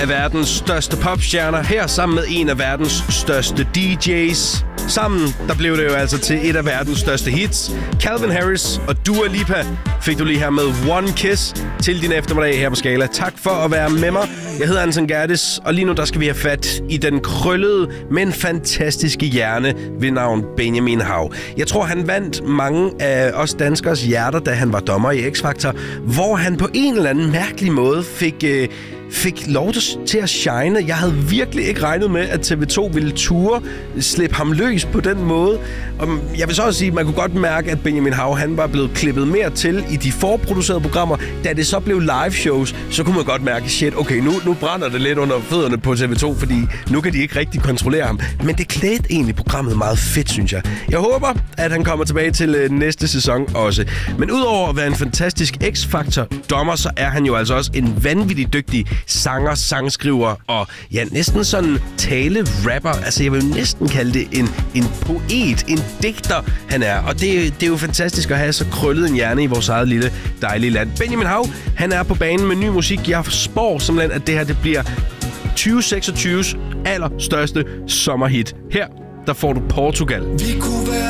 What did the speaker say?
af verdens største popstjerner, her sammen med en af verdens største DJ's. Sammen, der blev det jo altså til et af verdens største hits. Calvin Harris og Dua Lipa fik du lige her med One Kiss til din eftermiddag her på Skala. Tak for at være med mig. Jeg hedder Anton Gerdes, og lige nu der skal vi have fat i den krøllede, men fantastiske hjerne ved navn Benjamin Hav. Jeg tror, han vandt mange af os danskers hjerter, da han var dommer i X-Factor, hvor han på en eller anden mærkelig måde fik lov til at shine. Jeg havde virkelig ikke regnet med, at TV2 ville ture slippe ham løs på den måde. Og jeg vil så også sige, at man kunne godt mærke, at Benjamin Hav, han var blevet klippet mere til i de forproducerede programmer. Da det så blev live shows, så kunne man godt mærke, shit, okay, nu brænder det lidt under fødderne på TV2, fordi nu kan de ikke rigtig kontrollere ham. Men det klædte egentlig programmet meget fedt, synes jeg. Jeg håber, at han kommer tilbage til næste sæson også. Men udover at være en fantastisk X-Factor-dommer, så er han jo altså også en vanvittig dygtig sanger, sangskriver og ja, næsten sådan tale-rapper. Altså, jeg vil jo næsten kalde det en poet, en digter, han er. Og det er jo fantastisk at have så krøllet en hjerne i vores eget lille, dejlige land. Benjamin Hav, han er på banen med ny musik. Jeg spår simpelthen, at det her det bliver 2026's allerstørste sommerhit. Her, der får du Portugal. Vi kunne være